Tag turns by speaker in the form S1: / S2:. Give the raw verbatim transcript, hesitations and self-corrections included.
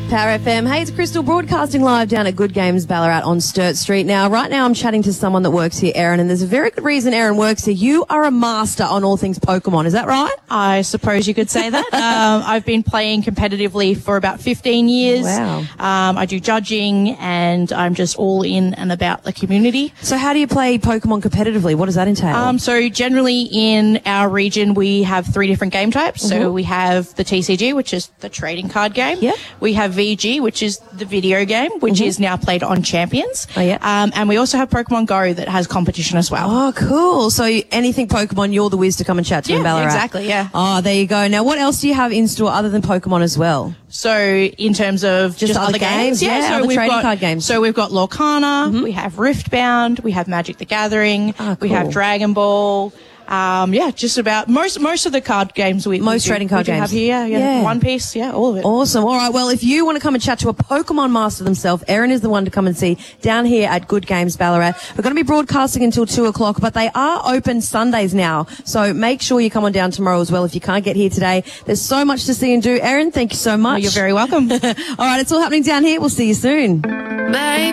S1: Power F M. Hey, it's Crystal broadcasting live down at Good Games Ballarat on Sturt Street. Now, right now I'm chatting to someone that works here, Erin, and there's a very good reason Erin works here. You are a master on all things Pokemon, is that right?
S2: I suppose you could say that. um, I've been playing competitively for about fifteen years.
S1: Wow.
S2: Um, I do judging, and I'm just all in and about the community.
S1: So how do you play Pokemon competitively? What does that entail?
S2: Um, so generally in our region, we have three different game types. Mm-hmm. So we have the T C G, which is the trading card game.
S1: Yep.
S2: We have V G, which is the video game, which mm-hmm. is now played on Champions.
S1: Oh, yeah.
S2: Um, and we also have Pokemon Go that has competition as well.
S1: Oh, cool. So anything Pokemon, you're the whiz to come and chat to
S2: yeah,
S1: in Ballarat.
S2: Exactly, yeah.
S1: Oh, there you go. Now, what else do you have in store other than Pokemon as well?
S2: So in terms of
S1: just,
S2: just
S1: other,
S2: other
S1: games,
S2: games,
S1: yeah,
S2: so
S1: other
S2: we've
S1: trading
S2: got,
S1: card games.
S2: So we've got Lorcana,
S1: mm-hmm.
S2: we have Riftbound, we have Magic the Gathering,
S1: oh, cool.
S2: we have Dragon Ball. Um, yeah, just about most most of the card games we
S1: most
S2: we do,
S1: trading card
S2: we do
S1: games
S2: have here. Yeah,
S1: yeah,
S2: One Piece, yeah, all of it.
S1: Awesome. All right. Well, if you want to come and chat to a Pokemon master themselves, Erin is the one to come and see down here at Good Games Ballarat. We're going to be broadcasting until two o'clock, but they are open Sundays now, so make sure you come on down tomorrow as well if you can't get here today. There's so much to see and do. Erin, thank you so much.
S2: Well, you're very welcome.
S1: All right, it's all happening down here. We'll see you soon. Bye.